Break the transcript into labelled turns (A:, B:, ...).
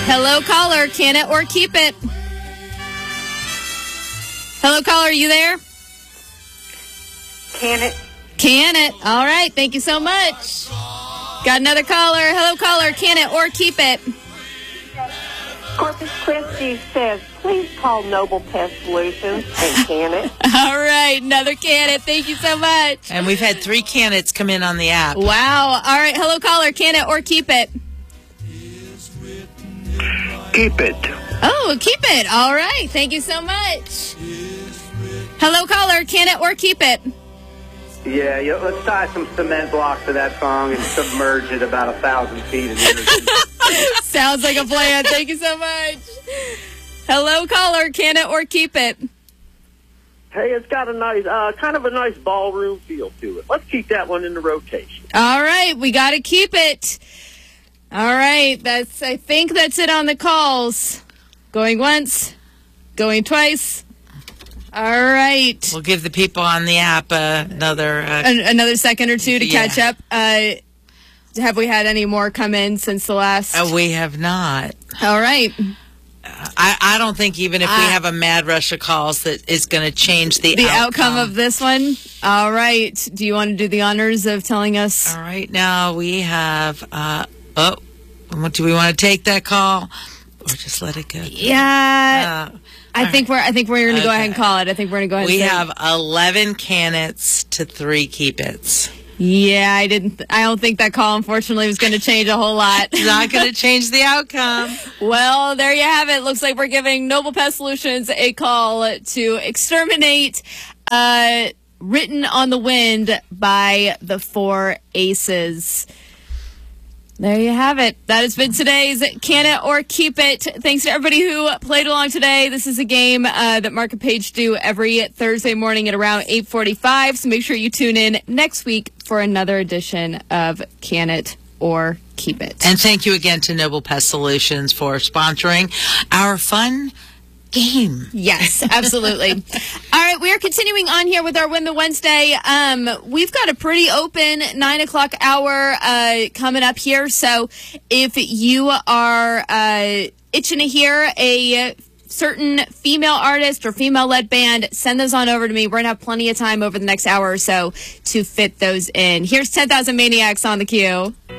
A: Hello, caller. Can it or keep it? Hello, caller. Are you there?
B: Can it?
A: Can it. All right. Thank you so much. Got another caller. Hello, caller. Can it or keep it?
B: Corpus Christi says, please call Noble Pest Solutions and can it.
A: All right. Another can it. Thank you so much.
C: And we've had 3 candidates come in on the app.
A: Wow. All right. Hello, caller. Can it or keep it?
D: Keep it.
A: Oh, keep it. All right. Thank you so much. Hello, caller. Can it or keep it?
D: Yeah, let's tie some cement blocks to that song and submerge it about 1,000 feet in the
A: Sounds like a plan. Thank you so much. Hello, caller. Can it or keep it?
E: Hey, it's got a nice, kind of a nice ballroom feel to it. Let's keep that one in the rotation.
A: All right. We got to keep it. All right. I think that's it on the calls. Going once. Going twice. All right.
C: We'll give the people on the app another
A: second or two to catch up. Have we had any more come in since the last?
C: We have not.
A: All right.
C: I don't think even if we have a mad rush of calls that is going to change the
A: outcome of this one. All right. Do you want to do the honors of telling us?
C: All right. Now we have. Do we want to take that call or just let it go?
A: Yeah. I think we're going to go ahead and call it. I think we're going to go ahead.
C: We have 11 can-its to 3 keep-its.
A: Yeah, I don't think that call, unfortunately, was going to change a whole lot.
C: It's not going to change the outcome.
A: Well, there you have it. Looks like we're giving Noble Pest Solutions a call to exterminate Written on the Wind by the 4 Aces. There you have it. That has been today's Can It or Keep It. Thanks to everybody who played along today. This is a game that Mark and Paige do every Thursday morning at around 8:45. So make sure you tune in next week for another edition of Can It or Keep It.
C: And thank you again to Noble Pest Solutions for sponsoring our fun game.
A: Yes, absolutely. All right, we are continuing on here with our Win the Wednesday. We've got a pretty open 9 o'clock hour coming up here. So if you are itching to hear a certain female artist or female-led band, send those on over to me. We're going to have plenty of time over the next hour or so to fit those in. Here's 10,000 Maniacs on the queue.